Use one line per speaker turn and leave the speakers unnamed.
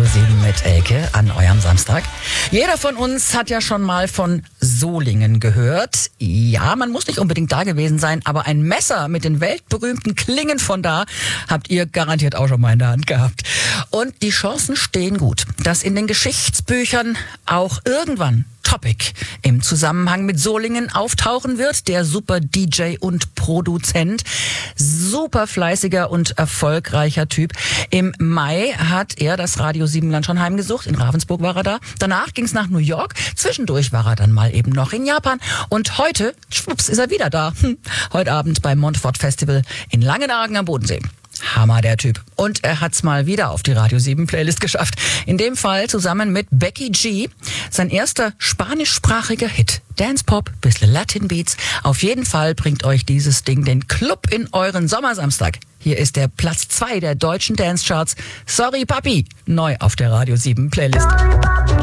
7 mit Elke an eurem Samstag. Jeder von uns hat ja schon mal von Solingen gehört. Ja, man muss nicht unbedingt da gewesen sein, aber ein Messer mit den weltberühmten Klingen von da habt ihr garantiert auch schon mal in der Hand gehabt. Und die Chancen stehen gut, dass in den Geschichtsbüchern auch irgendwann Topic im Zusammenhang mit Solingen auftauchen wird. Der super DJ und Produzent, super fleißiger und erfolgreicher Typ. Im Mai hat er das Radio Siebenland schon heimgesucht. In Ravensburg war er da. Danach ging es nach New York. Zwischendurch war er dann mal eben noch in Japan. Und heute, schwupps, ist er wieder da. Heute Abend beim Montfort Festival in Langenargen am Bodensee. Hammer, der Typ. Und er hat's mal wieder auf die Radio 7 Playlist geschafft. In dem Fall zusammen mit Becky G. Sein erster spanischsprachiger Hit. Dance Pop, bisschen Latin Beats. Auf jeden Fall bringt euch dieses Ding den Club in euren Sommersamstag. Hier ist der Platz 2 der deutschen Dance Charts. Sorry Papi, neu auf der Radio 7 Playlist.